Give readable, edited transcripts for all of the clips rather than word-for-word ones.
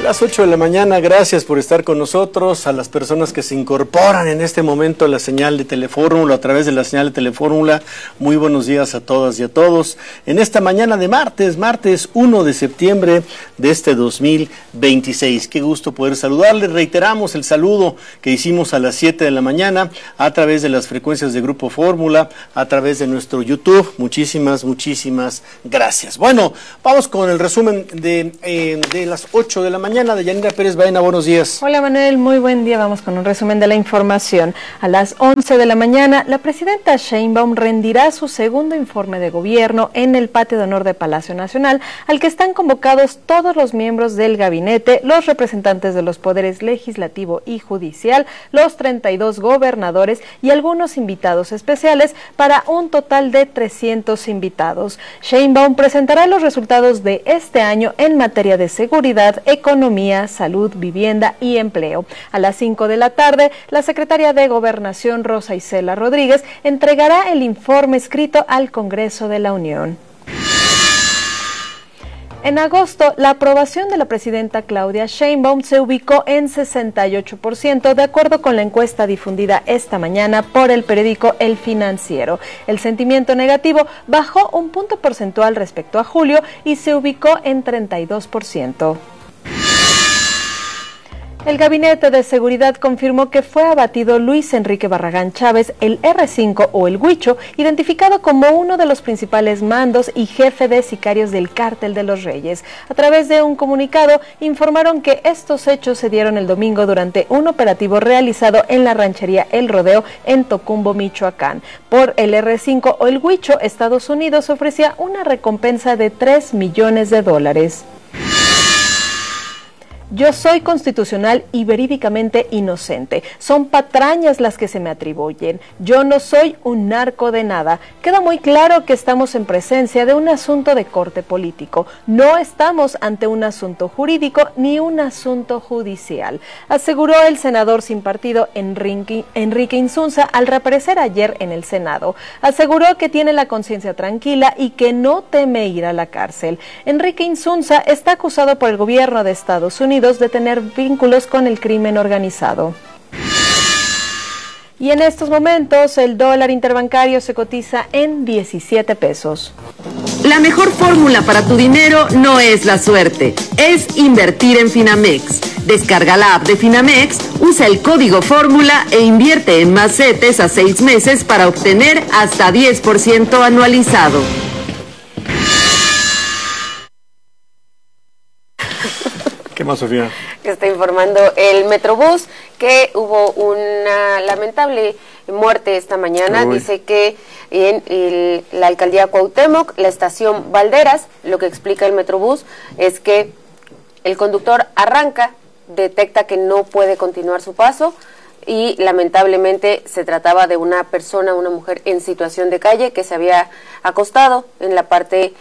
las 8 de la mañana, gracias por estar con nosotros, a las personas que se incorporan en este momento a la señal de Telefórmula, a través de la señal de Telefórmula, muy buenos días a todas y a todos, en esta mañana de martes 1 de septiembre de este 2026, qué gusto poder saludarles, reiteramos el saludo que hicimos a las 7 de la mañana, a través de las frecuencias de Grupo Fórmula, a través de nuestro YouTube, muchísimas gracias. Bueno, vamos con el resumen de las 8 de la mañana de Yanira Pérez Baena, buenos días. Hola Manuel, muy buen día, vamos con un resumen de la información. A las 11 de la mañana, la presidenta Sheinbaum rendirá su segundo informe de gobierno en el patio de honor de Palacio Nacional, al que están convocados todos los miembros del gabinete, los representantes de los poderes legislativo y judicial, los 32 gobernadores y algunos invitados especiales, para un total de 300 invitados. Sheinbaum presentará los resultados de este año en materia de seguridad, economía, salud, vivienda y empleo. A las 5 de la tarde, la secretaria de Gobernación, Rosa Isela Rodríguez, entregará el informe escrito al Congreso de la Unión. En agosto, la aprobación de la presidenta Claudia Sheinbaum se ubicó en 68%, de acuerdo con la encuesta difundida esta mañana por el periódico El Financiero. El sentimiento negativo bajó un punto porcentual respecto a julio y se ubicó en 32%. El Gabinete de Seguridad confirmó que fue abatido Luis Enrique Barragán Chávez, el R5 o el Huicho, identificado como uno de los principales mandos y jefe de sicarios del Cártel de los Reyes. A través de un comunicado, informaron que estos hechos se dieron el domingo durante un operativo realizado en la ranchería El Rodeo en Tocumbo, Michoacán. Por el R5 o el Huicho, Estados Unidos ofrecía una recompensa de $3 millones. Yo soy constitucional y verídicamente inocente. Son patrañas las que se me atribuyen. Yo no soy un narco de nada. Queda muy claro que estamos en presencia de un asunto de corte político. No estamos ante un asunto jurídico ni un asunto judicial, aseguró el senador sin partido Enrique Insunza al reaparecer ayer en el Senado. Aseguró que tiene la conciencia tranquila y que no teme ir a la cárcel. Enrique Insunza está acusado por el gobierno de Estados Unidos de tener vínculos con el crimen organizado. Y en estos momentos el dólar interbancario se cotiza en 17 pesos. La mejor fórmula para tu dinero no es la suerte, es invertir en Finamex. Descarga la app de Finamex, usa el código fórmula e invierte en más CETES a 6 meses para obtener hasta 10% anualizado. ¿Qué más, Sofía? Está informando el Metrobús que hubo una lamentable muerte esta mañana. Uy. Dice que en la alcaldía Cuauhtémoc, la estación Valderas, lo que explica el Metrobús es que el conductor arranca, detecta que no puede continuar su paso y lamentablemente se trataba de una persona, una mujer en situación de calle que se había acostado en la parte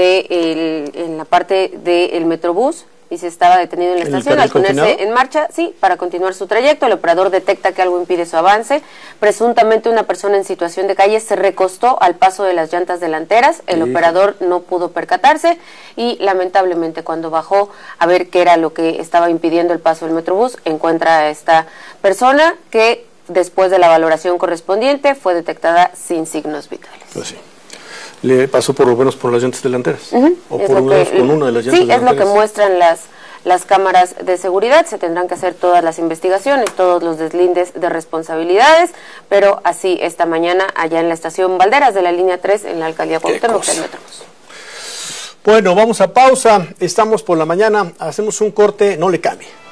del Metrobús y se estaba detenido en la estación. Al ponerse en marcha, sí, para continuar su trayecto, el operador detecta que algo impide su avance. Presuntamente una persona en situación de calle se recostó al paso de las llantas delanteras. El operador no pudo percatarse y lamentablemente cuando bajó a ver qué era lo que estaba impidiendo el paso del Metrobús, encuentra a esta persona que después de la valoración correspondiente fue detectada sin signos vitales. Pues sí. Le pasó por lo menos por las llantas delanteras, o por lo menos con una de las llantas delanteras. Sí, es lo que muestran las cámaras de seguridad. Se tendrán que hacer todas las investigaciones, todos los deslindes de responsabilidades, pero así esta mañana allá en la estación Valderas de la línea 3 en la alcaldía Cuauhtémoc del Metrobús. Bueno, vamos a pausa, estamos por la mañana, hacemos un corte, no le cambie.